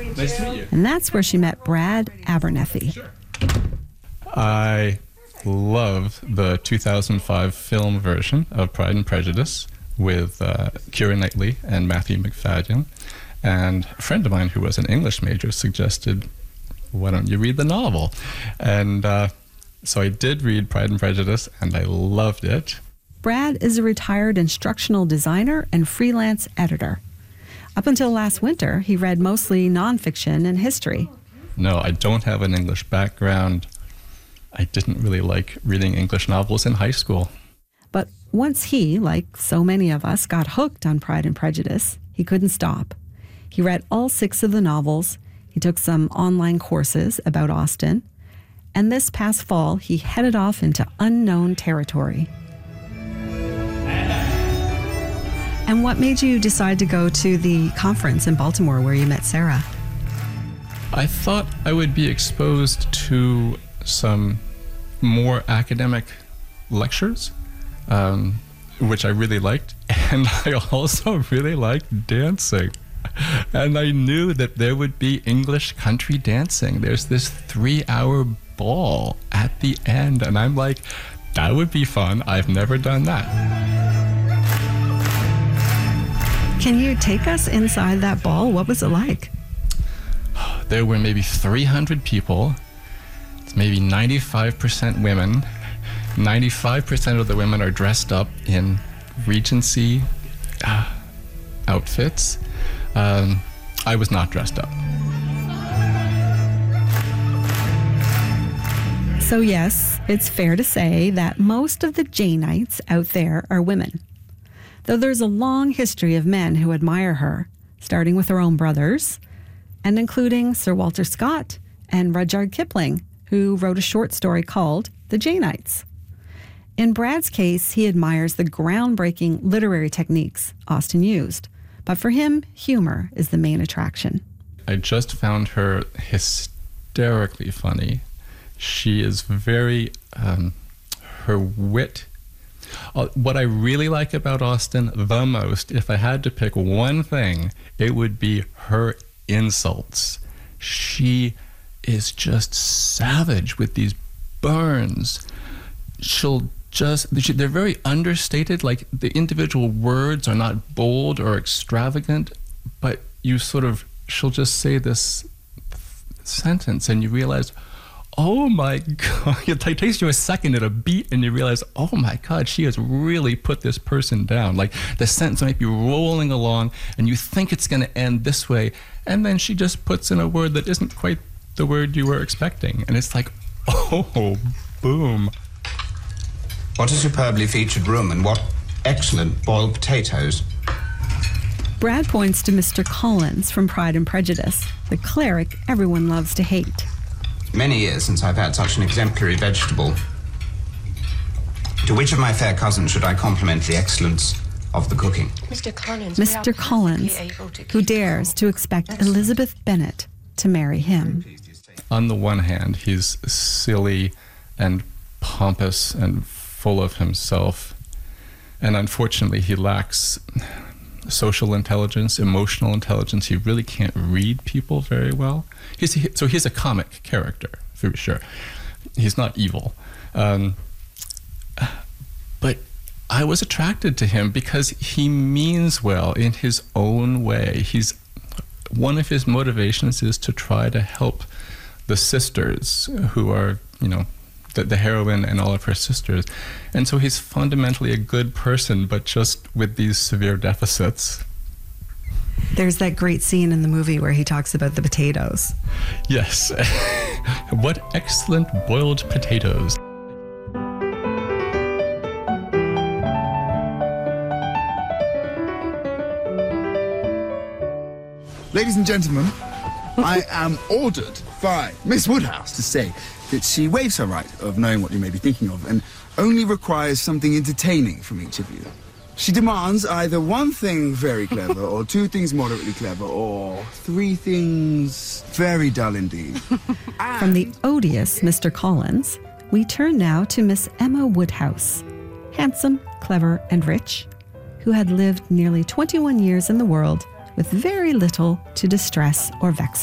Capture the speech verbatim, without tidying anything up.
Nice to meet you. And that's where she met Brad Abernethy. Sure. I love the two thousand five film version of Pride and Prejudice with uh, Keira Knightley and Matthew McFadden. And a friend of mine who was an English major suggested, why don't you read the novel? And uh, so I did read Pride and Prejudice, and I loved it. Brad is a retired instructional designer and freelance editor. Up until last winter, he read mostly nonfiction and history. No, I don't have an English background. I didn't really like reading English novels in high school. But once he, like so many of us, got hooked on Pride and Prejudice, he couldn't stop. He read all six of the novels, he took some online courses about Austen, and this past fall, he headed off into unknown territory. And what made you decide to go to the conference in Baltimore where you met Sarah? I thought I would be exposed to some more academic lectures, um, which I really liked. And I also really liked dancing. And I knew that there would be English country dancing. There's this three-hour ball at the end. And I'm like, that would be fun. I've never done that. Can you take us inside that ball? What was it like? There were maybe three hundred people. It's maybe ninety-five percent women. ninety-five percent of the women are dressed up in Regency uh, outfits. Um, I was not dressed up. So yes, it's fair to say that most of the Janeites out there are women. Though there's a long history of men who admire her, starting with her own brothers, and including Sir Walter Scott and Rudyard Kipling, who wrote a short story called The Janeites. In Brad's case, he admires the groundbreaking literary techniques Austen used, but for him, humor is the main attraction. I just found her hysterically funny. She is very, um, her wit. Uh, what I really like about Austen the most, if I had to pick one thing, it would be her insults. She is just savage with these burns. She'll just, they're very understated, like the individual words are not bold or extravagant, but you sort of, she'll just say this sentence and you realize, oh my God, it takes you a second at a beat and you realize, oh my God, she has really put this person down. Like the sentence might be rolling along and you think it's going to end this way. And then she just puts in a word that isn't quite the word you were expecting. And it's like, oh, boom. What a superbly featured room and what excellent boiled potatoes. Brad points to Mister Collins from Pride and Prejudice, the cleric everyone loves to hate. Many years since I've had such an exemplary vegetable. To which of my fair cousins should I compliment the excellence of the cooking? Mister Collins, Mister Collins, who dares to expect Elizabeth Bennet to marry him. On the one hand, he's silly and pompous and full of himself. And unfortunately, he lacks social intelligence, emotional intelligence. He really can't read people very well. He's, he, so he's a comic character, for sure. He's not evil. Um, but I was attracted to him because he means well in his own way. He's, one of his motivations is to try to help the sisters who are, you know, the, the heroine and all of her sisters. And so he's fundamentally a good person, but just with these severe deficits. There's that great scene in the movie where he talks about the potatoes. Yes. What excellent boiled potatoes. Ladies and gentlemen, I am ordered by Miss Woodhouse to say that she waives her right of knowing what you may be thinking of and only requires something entertaining from each of you. She demands either one thing very clever, or two things moderately clever, or three things very dull indeed. From the odious Mister Collins, we turn now to Miss Emma Woodhouse, handsome, clever, and rich, who had lived nearly twenty-one years in the world with very little to distress or vex